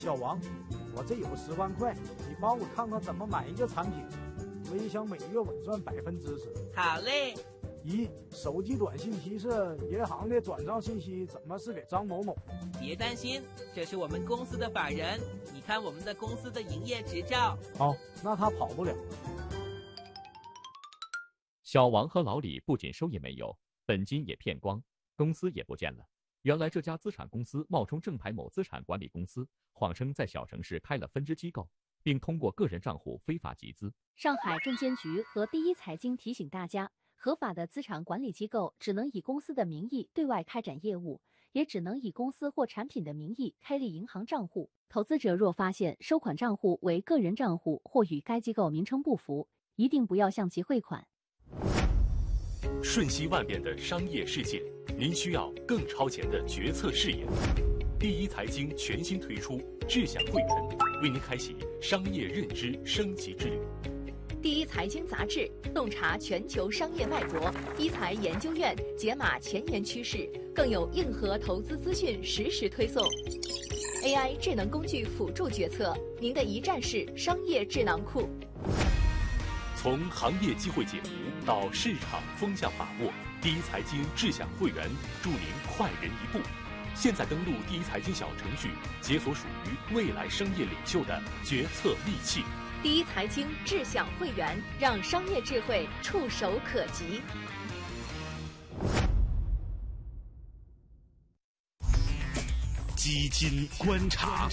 小王，我这有10万块，你帮我看看怎么买一个产品，我也想每月稳赚10%。 好嘞。 一、手机短信提示银行的转账信息怎么是给张某某？ 别担心，这是我们公司的法人，你看我们的公司的营业执照。 好，那他跑不了。 小王和老李不仅收益没有，本金也骗光，公司也不见了。原来这家资产公司冒充正牌某资产管理公司，谎称在小城市开了分支机构，并通过个人账户非法集资。 上海证监局和第一财经提醒大家，合法的资产管理机构只能以公司的名义对外开展业务，也只能以公司或产品的名义开立银行账户。投资者若发现收款账户为个人账户或与该机构名称不符，一定不要向其汇款。 瞬息万变的商业世界，您需要更超前的决策视野。第一财经全新推出智享会员，为您开启商业认知升级之旅。 第一财经杂志洞察全球商业脉搏，一财研究院解码前沿趋势，更有硬核投资资讯实时推送。AI 智能工具辅助决策，您的一站式商业智囊库。 从行业机会解读到市场风向把握，第一财经智享会员助您快人一步。现在登录第一财经小程序，解锁属于未来商业领袖的决策利器。 第一财经智享会员，让商业智慧触手可及。 基金观察。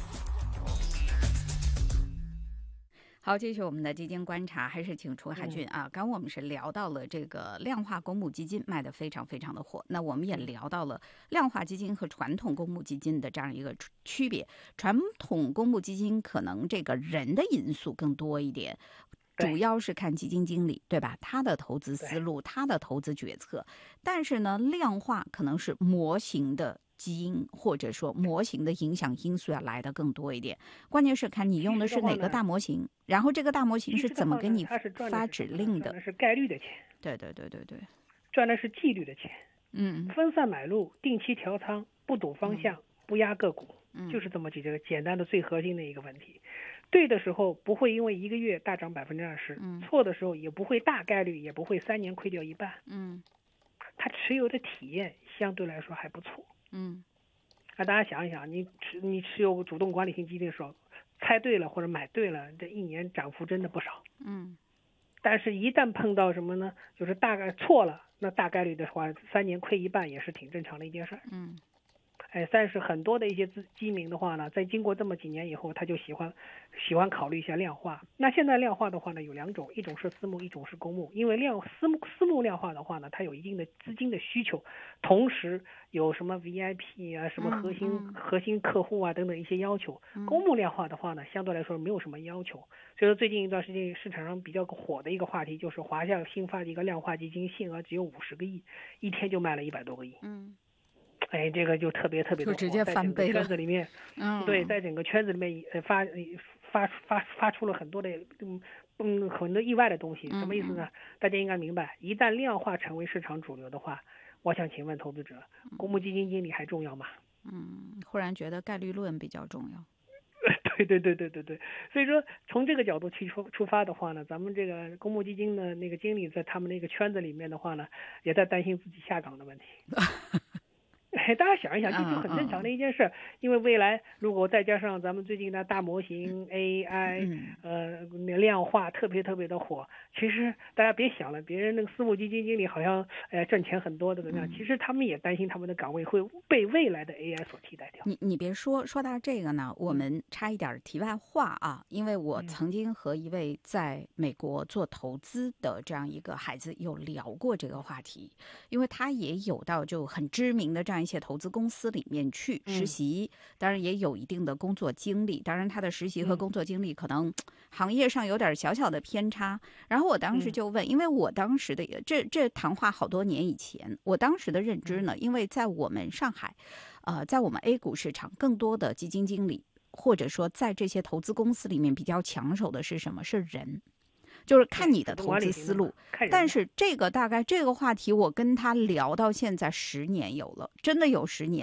好，继续我们的基金观察，还是请出海俊啊。刚我们是聊到了这个量化公募基金卖得非常非常的火，那我们也聊到了量化基金和传统公募基金的这样一个区别。传统公募基金可能这个人的因素更多一点，主要是看基金经理，对吧？他的投资思路，他的投资决策。但是呢，量化可能是模型的基因或者说模型的影响因素要来的更多一点，关键是看你用的是哪个大模型，然后这个大模型是怎么给你发指令的。 赚的是概率的钱， 对， 赚的是纪律的钱。分散买入，定期调仓，不赌方向，不压个股，就是这么几个简单的最核心的一个问题。对的时候不会因为1个月大涨20%，错的时候也不会大概率，也不会3年亏掉一半。它持有的体验相对来说还不错。大家想一想，你持有主动管理型基金的时候，猜对了或者买对了，这1年涨幅真的不少。但是一旦碰到什么呢？就是大概错了，那大概率的话，3年亏一半也是挺正常的一件事儿。但是很多的一些基民的话呢，在经过这么几年以后，他就喜欢考虑一下量化。那现在量化的话呢，有2种，一种是私募，一种是公募。因为私募量化的话呢，它有一定的资金的需求，同时有什么 VIP 啊，什么核心客户啊等等一些要求。公募量化的话呢，相对来说没有什么要求。所以说最近一段时间市场上比较火的一个话题，就是华夏新发的一个量化基金，限额只有50个亿，一天就卖了100多个亿。这个就特别的火， 就直接翻倍了。 圈子里面，对，在整个圈子里面发出了很多的很多意外的东西。什么意思呢？大家应该明白，一旦量化成为市场主流的话，我想请问投资者，公募基金经理还重要吗？ 忽然觉得概率论比较重要。 对，所以说从这个角度去出发的话呢，咱们这个公募基金的那个经理在他们那个圈子里面的话呢，也在担心自己下岗的问题。大家想一想，这就很正常的一件事。因为未来如果再加上咱们最近的大模型 AI，量化特别的火，其实大家别想了，别人那个私募基金经理好像挣钱很多的怎么样？其实他们也担心他们的岗位会被未来的 AI 所替代掉。 你别说到这个呢，我们插一点题外话啊，因为我曾经和一位在美国做投资的这样一个孩子有聊过这个话题，因为他也有到就很知名的这样一些投资公司里面去实习，当然也有一定的工作经历，当然他的实习和工作经历可能行业上有点小小的偏差。然后我当时就问，因为我当时的这谈话好多年以前，我当时的认知呢，因为在我们上海在我们 A 股市场，更多的基金经理或者说在这些投资公司里面比较抢手的是什么？是人，就是看你的投资思路。但是大概这个话题我跟他聊到现在10年有了，真的有10年。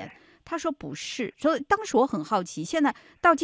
他说不是，所以当时我很好奇，现在到